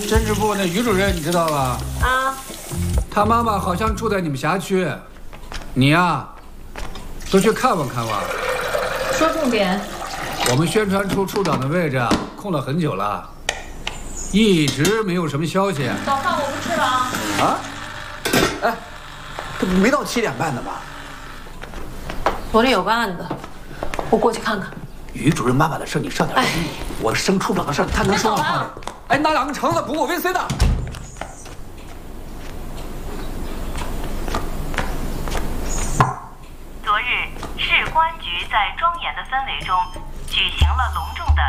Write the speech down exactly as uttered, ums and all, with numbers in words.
政治部那于主任你知道吧？ 啊， 他妈妈好像住在你们辖区，你呀，都去看望看望。 说重点。 我们宣传处处长的位置啊，空了很久了，一直没有什么消息。 早饭我不吃了啊。 啊？哎，这没到七点半呢吧？ 昨天有个案子，我过去看看。 于主任妈妈的事你上点心。我升处长的事他能说到话吗？哎，拿两个橙子补我 V C 的。 昨日，市公安局在庄严的氛围中举行了隆重的